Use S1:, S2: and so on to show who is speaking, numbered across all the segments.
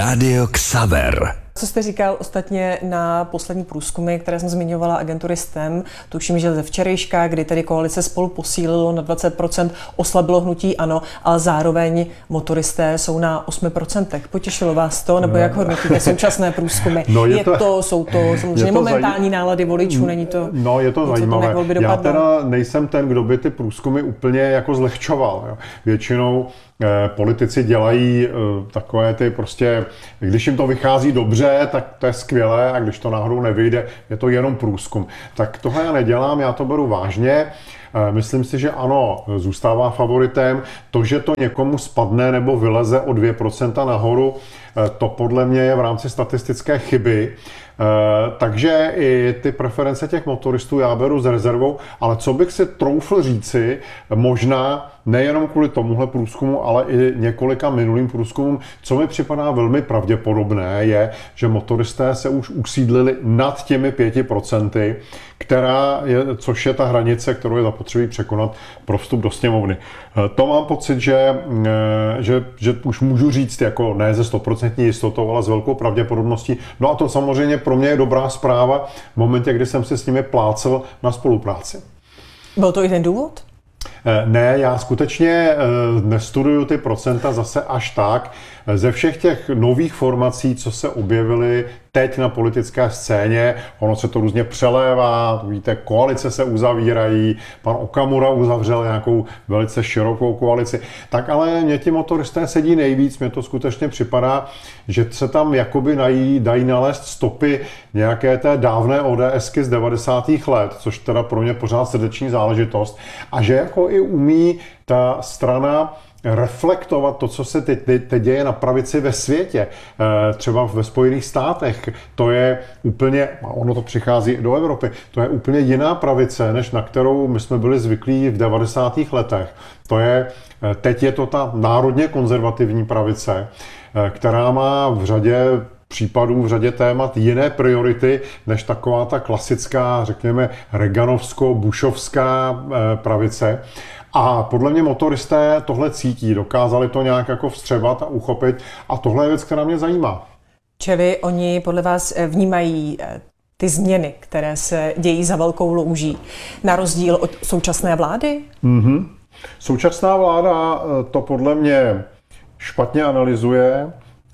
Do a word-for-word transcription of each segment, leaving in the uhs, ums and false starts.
S1: Rádio Xaver.
S2: Co jste říkal ostatně na poslední průzkumy, které jsem zmiňovala agentury S T E M, tuším, že ze včerejška, kdy tedy koalice Spolu posílilo na dvacet procent, oslabilo hnutí ANO, ale zároveň motoristé jsou na osm procent. Potěšilo vás to, nebo jak hodnotíte současné průzkumy?
S3: No je,
S2: je
S3: to,
S2: to, jsou to samozřejmě to momentální zaj... nálady voličů, není to...
S3: No je to zajímavé. Já teda nejsem ten, kdo by ty průzkumy úplně jako zlehčoval. Jo. Většinou politici dělají takové ty prostě, když jim to vychází dobře, tak to je skvělé, a když to náhodou nevyjde, je to jenom průzkum. Tak tohle já nedělám, já to beru vážně. Myslím si, že ano, zůstává favoritem. To, že to někomu spadne nebo vyleze o dvě procenta nahoru, to podle mě je v rámci statistické chyby. Takže i ty preference těch motoristů já beru s rezervou, ale co bych si troufl říci, možná nejenom kvůli tomuhle průzkumu, ale i několika minulým průzkumům, co mi připadá velmi pravděpodobné, je, že motoristé se už usídlili nad těmi pěti procenty, která je, což je ta hranice, kterou je zapotřebí překonat pro vstup do sněmovny. To mám pocit, že, že, že už můžu říct jako ne ze stoprocentní jistotou, ale s velkou pravděpodobností. No a to samozřejmě pro mě je dobrá zpráva v momentě, kdy jsem si s nimi plácel na spolupráci.
S2: Byl to i ten důvod?
S3: Ne, já skutečně nestuduju ty procenta zase až tak. Ze všech těch nových formací, co se objevily teď na politické scéně, ono se to různě přelévá, víte, koalice se uzavírají, pan Okamura uzavřel nějakou velice širokou koalici, tak ale mě ti motoristé sedí nejvíc, mně to skutečně připadá, že se tam jakoby dají, dají nalézt stopy nějaké té dávné ODSky z devadesátých let, což teda pro mě pořád srdeční záležitost, a že jako i umí ta strana reflektovat to, co se teď, teď děje na pravici ve světě, třeba ve Spojených státech. To je úplně, ono to přichází do Evropy, to je úplně jiná pravice, než na kterou my jsme byli zvyklí v devadesátých letech. To je, teď je to ta národně konzervativní pravice, která má v řadě případů, v řadě témat jiné priority, než taková ta klasická, řekněme, reaganovsko-bushovská pravice. A podle mě motoristé tohle cítí, dokázali to nějak jako vstřebat a uchopit, a tohle je věc, která mě zajímá.
S2: Čili oni podle vás vnímají ty změny, které se dějí za velkou louží, na rozdíl od současné vlády?
S3: Mm-hmm. Současná vláda to podle mě špatně analyzuje,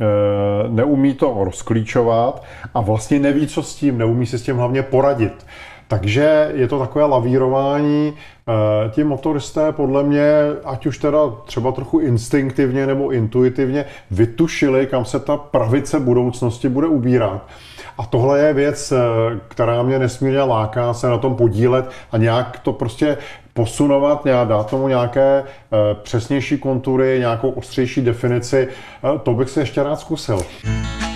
S3: neumí to rozklíčovat a vlastně neví, co s tím, neumí si s tím hlavně poradit. Takže je to takové lavírování. Ti motoristé podle mě, ať už teda třeba trochu instinktivně nebo intuitivně, vytušili, kam se ta pravice budoucnosti bude ubírat. A tohle je věc, která mě nesmírně láká se na tom podílet a nějak to prostě posunovat, nějak dát tomu nějaké přesnější kontury, nějakou ostřejší definici. To bych si ještě rád zkusil.